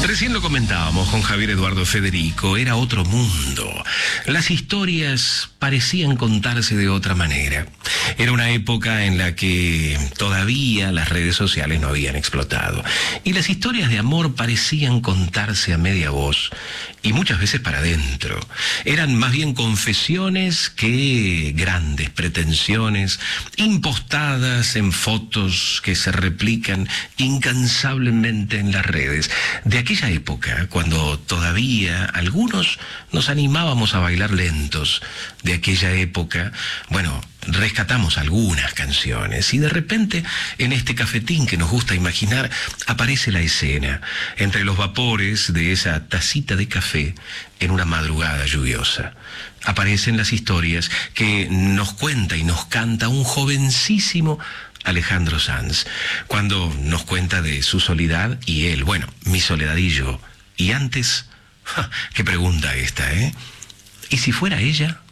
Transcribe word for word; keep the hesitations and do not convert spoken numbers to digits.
Recién lo comentábamos con Javier Eduardo Federico, era otro mundo. Las historias parecían contarse de otra manera. Era una época en la que todavía las redes sociales no habían explotado. Y las historias de amor parecían contarse a media voz y muchas veces para adentro. Eran más bien confesiones que grandes pretensiones, impostadas en fotos que se replican incansablemente en las redes. De aquella época, cuando todavía algunos nos animábamos a bailar lentos, de aquella época, bueno, rescatamos algunas canciones y de repente en este cafetín que nos gusta imaginar aparece la escena entre los vapores de esa tacita de café en una madrugada lluviosa. Aparecen las historias que nos cuenta y nos canta un jovencísimo Alejandro Sanz, cuando nos cuenta de su soledad y él, bueno, mi soledad y yo. Y antes, ja, qué pregunta esta, ¿eh? ¿Y si fuera ella?